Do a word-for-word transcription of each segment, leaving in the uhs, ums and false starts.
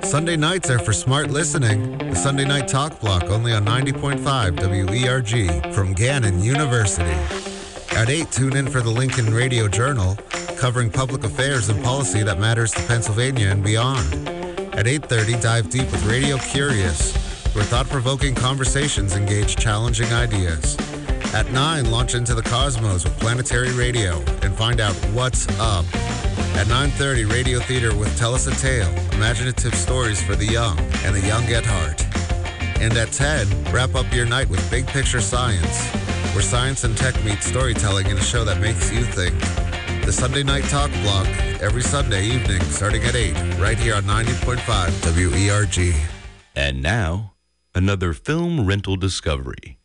Sunday nights are for smart listening. The Sunday Night Talk Block, only on ninety point five W E R G from Gannon University. At eight, tune in for the Lincoln Radio Journal, covering public affairs and policy that matters to Pennsylvania and beyond. At eight thirty, dive deep with Radio Curious, where thought-provoking conversations engage challenging ideas. At nine, launch into the cosmos with Planetary Radio and find out what's up. At nine thirty, Radio Theater with Tell Us a Tale, imaginative stories for the young and the young at heart. And at ten, wrap up your night with Big Picture Science, where science and tech meet storytelling in a show that makes you think. The Sunday Night Talk Block, every Sunday evening starting at eight, right here on ninety point five W E R G. And now, another film rental discovery.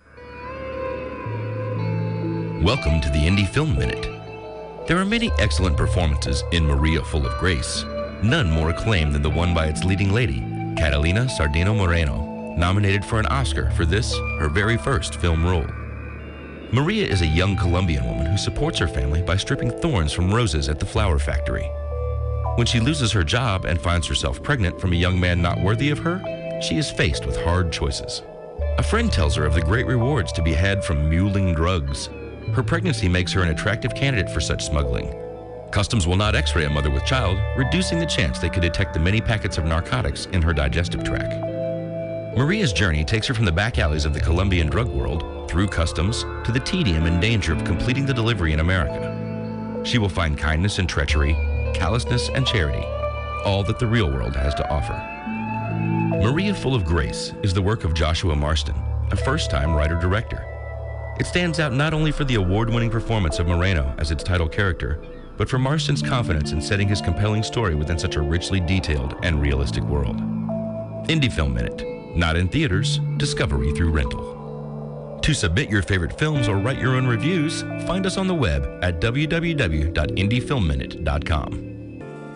Welcome to the Indie Film Minute. There are many excellent performances in Maria Full of Grace, none more acclaimed than the one by its leading lady, Catalina Sardino Moreno, nominated for an Oscar for this, her very first film role. Maria is a young Colombian woman who supports her family by stripping thorns from roses at the flower factory. When she loses her job and finds herself pregnant from a young man not worthy of her, she is faced with hard choices. A friend tells her of the great rewards to be had from muling drugs. Her pregnancy makes her an attractive candidate for such smuggling. Customs will not x-ray a mother with child, reducing the chance they could detect the many packets of narcotics in her digestive tract. Maria's journey takes her from the back alleys of the Colombian drug world, through customs, to the tedium and danger of completing the delivery in America. She will find kindness and treachery, callousness and charity, all that the real world has to offer. Maria Full of Grace is the work of Joshua Marston, a first-time writer-director. It stands out not only for the award-winning performance of Moreno as its title character, but for Marston's confidence in setting his compelling story within such a richly detailed and realistic world. Indie Film Minute. Not in theaters, discovery through rental. To submit your favorite films or write your own reviews, find us on the web at w w w dot indie film minute dot com.